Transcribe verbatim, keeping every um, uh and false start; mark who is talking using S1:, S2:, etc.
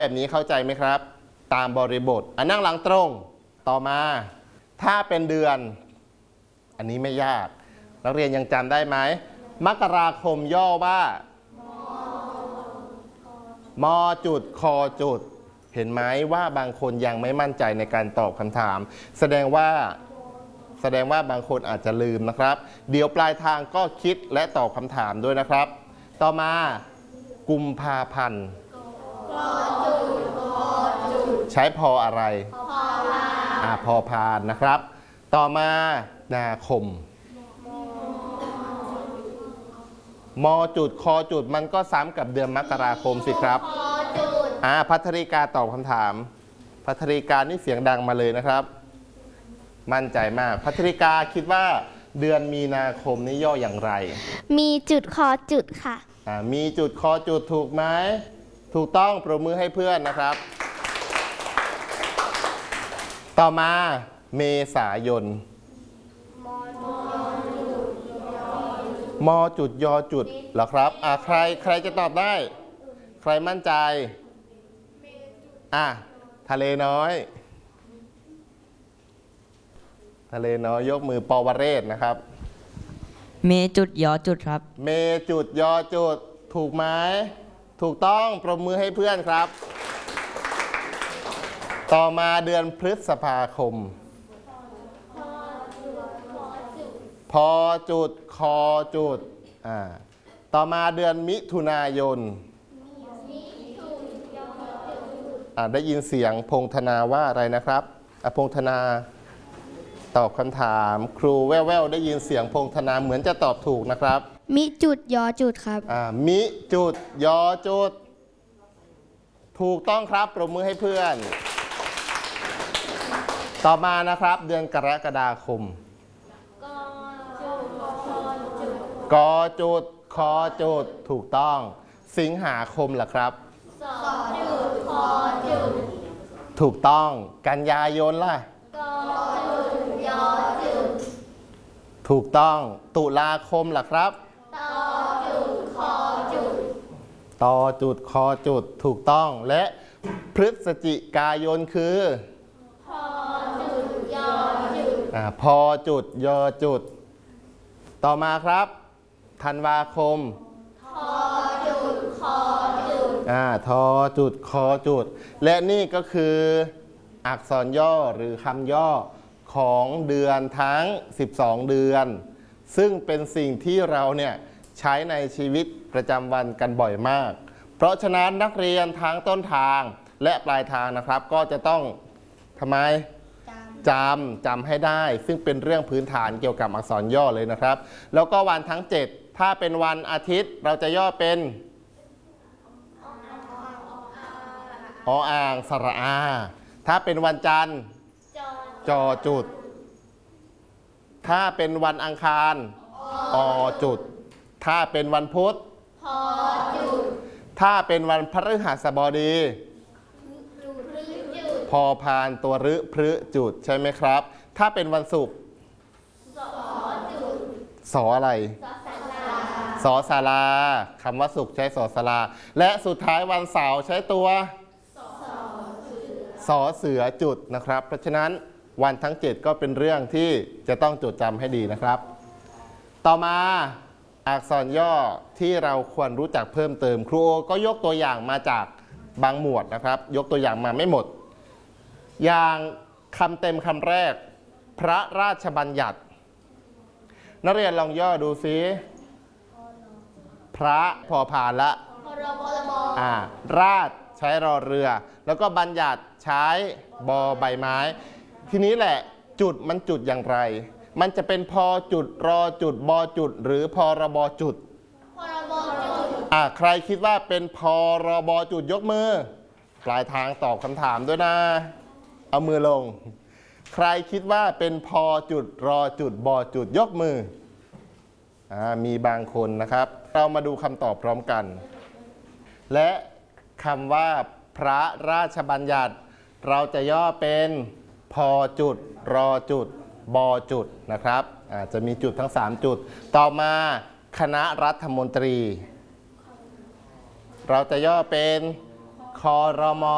S1: แบบนี้เข้าใจไหมครับตามบริบทอ่ะนั่งหลังตรงต่อมาถ้าเป็นเดือนอันนี้ไม่ยากนักเรียนยังจำได้ไหมมกราคมย่อว่ามจุดคจุดเห็นไหมว่าบางคนยังไม่มั่นใจในการตอบคำถามแสดงว่าแสดงว่าบางคนอาจจะลืมนะครับเดี๋ยวปลายทางก็คิดและตอบคำถามด้วยนะครับต่อมากุมภาพันธ์ใช้พออะไรอ่าพอพานนะครับต่อมานาคมมจุดคอจุดมันก็ซ้ำกับเดือนมกราคมสิครับอ่าภัทริกาตอบคำถามภัทริกานี่เสียงดังมาเลยนะครับมั่นใจมากภัทริกาคิดว่าเดือนมีนาคมนี้ย่ออย่างไร
S2: มีจุดคอจุดค่ะ
S1: อ่ามีจุดคอจุดถูกไหมถูกต้องปรบมือให้เพื่อนนะครับต่อมาเมษายนมจุดยอจุดเหรอครับอ่าใครใครจะตอบได้ใครมั่นใจอ่ะทะเลน้อยทะเลน้อยยกมือปวเรศนะครับ
S3: เมจุดยอจุดครับ
S1: เมจุดยอจุดถูกไหมถูกต้องปรบมือให้เพื่อนครับต่อมาเดือนพฤษภาคมพอจุดคอจุดอ่าต่อมาเดือนมิถุนายนอ่าได้ยินเสียงพงธนาว่าอะไรนะครับอ่ะพงธนาตอบคำถามครูแว่วๆได้ยินเสียงพงธนาเหมือนจะตอบถูกนะครับ
S2: มิจุดยอจุดครับ
S1: อ่ามิจุดยอจุดถูกต้องครับปรบมือให้เพื่อนต่อมานะครับเดือนกรกฎาคมกจุดคอจุดถูกต้องสิงหาคมล่ะครับสจุดคอจุดถูกต้องกันยายนล่ะกจุดยอจุดถูกต้องตุลาคมล่ะครับตจุดคอจุดตจุดคอจุดถูกต้องและพฤศจิกายนคือพอจุดยอจุดอ่าพอจุดยอจุดต่อมาครับธันวาคมทอจุดคอจุดอ่าทอจุดคอจุดและนี่ก็คืออักษรย่อหรือคำย่อของเดือนทั้งสิบสองเดือนซึ่งเป็นสิ่งที่เราเนี่ยใช้ในชีวิตประจำวันกันบ่อยมากเพราะฉะนั้นนักเรียนทั้งต้นทางและปลายทางนะครับก็จะต้องทำไมจำจำให้ได้ซึ่งเป็นเรื่องพื้นฐานเกี่ยวกับอักษรย่อเลยนะครับแล้วก็วันทั้งเจ็ดถ้าเป็นวันอาทิตย์เราจะย่อเป็นออ่างสระอาถ้าเป็นวันจันทร์จอจุดถ้าเป็นวันอังคารอจุดถ้าเป็นวันพุธพอจุดถ้าเป็นวันพฤหัสบดีพอพานตัวรึพฤจุดใช่ไหมครับถ้าเป็นวันศุกร์สอจุดสออะไรสอศาลาคำว่าศุกร์ใช้สอศาลาและสุดท้ายวันเสาร์ใช้ตัวสอเสือจุดนะครับเพราะฉะนั้นวันทั้งเจ็ดก็เป็นเรื่องที่จะต้องจดจำให้ดีนะครับต่อมาอักษรย่อที่เราควรรู้จักเพิ่มเติมครูก็ยกตัวอย่างมาจากบางหมวดนะครับยกตัวอย่างมาไม่หมดอย่างคำเต็มคำแรกพระราชบัญญัตินักเรียนลองย่อดูซิพระพอผ่านละอ่าราชใช้รอเรือแล้วก็บัญญัติใช้บอใบไม้ทีนี้แหละจุดมันจุดอย่างไรมันจะเป็นพอจุดรอจุดบอจุดหรือพรบจุดพรบจุดอ่าใครคิดว่าเป็นพรบจุดยกมือปลายทางตอบคำถามด้วยนะเอามือลงใครคิดว่าเป็นพอจุดรอจุดบอจุดยกมืออ่ามีบางคนนะครับเรามาดูคำตอบพร้อมกันและคำว่าพระราชบัญญัติเราจะย่อเป็นพอจุดรอจุดบอจุดนะครับอาจจะมีจุดทั้งสามจุดต่อมาคณะรัฐมนตรีเราจะย่อเป็นครม.